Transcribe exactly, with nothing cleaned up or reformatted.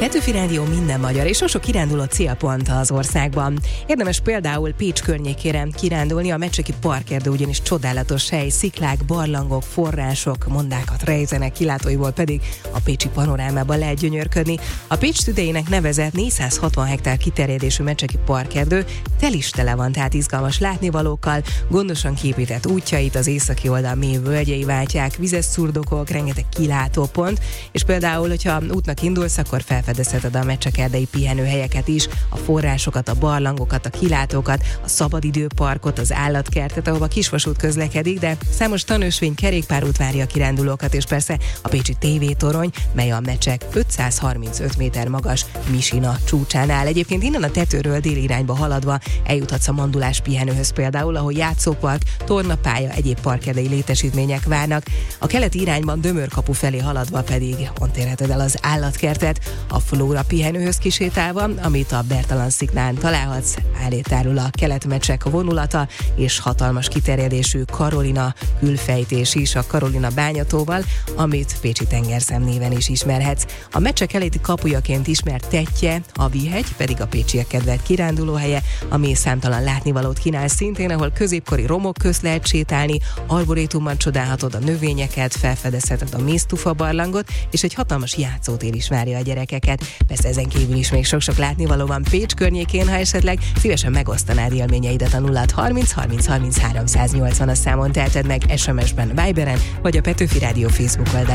Petőfi Rádió minden magyar és sok kiránduló célpont az országban. Érdemes például Pécs környékére kirándulni, a Mecseki Parkerdő ugyanis csodálatos hely, sziklák, barlangok, források, mondákat rejtenek, kilátóiból pedig a pécsi panorámában lehet gyönyörködni. A Pécs tüdejének nevezett négyszázhatvan hektár kiterjedésű Mecseki Parkerdő tel is tele van, tehát izgalmas látnivalókkal, gondosan képített útjait az északi oldal mély völgyei váltják, vizes szurdokok, rengeteg kilátópont, és például, hogyha útnak indulsz, akkor felfedezheted a mecsekerdei pihenőhelyeket is, a forrásokat, a barlangokat, a kilátókat, a szabadidőparkot, az állatkertet, ahova kisvasút közlekedik, de számos tanösvény, kerékpárút várja a kirándulókat, és persze a pécsi tévétorony, mely a Mecsek ötszázharmincöt méter magas Misina csúcsán áll. Egyébként innen a tetőről déli irányba haladva eljuthatsz a Mandulás pihenőhöz például, ahol játszópark, tornapálya, egyéb parkerdei létesítmények várnak. A keleti irányban Dömörkapu felé haladva pedig ott érheted el az állatkertet, a Flóra pihenőhöz kisétálva, amit a Bertalan-sziklán találhatsz, állítárul a Kelet-Mecsek vonulata, és hatalmas kiterjedésű Karolina külfejtés is a Karolina bányatóval, amit Pécsi tengerszem néven is ismerhetsz. A Mecsek keleti kapujaként ismert Tettye, a Vihegy pedig a pécsiek kedvelt kirándulóhelye, ami számtalan látnivalót kínál szintén, ahol középkori romok közt lehet sétálni, arborétumban csodálhatod a növényeket, felfedezheted a méztufa barlangot, és egy hatalmas játszótér is várja a gyerekeket. Persze ezen kívül is még sok-sok látnivaló van Pécs környékén, ha esetleg szívesen megosztanád élményeidet a nulla harminc harminc harminc háromszáznyolcvan a számon, teheted meg es em es-ben, Viberen, vagy a Petőfi Rádió Facebook oldalán.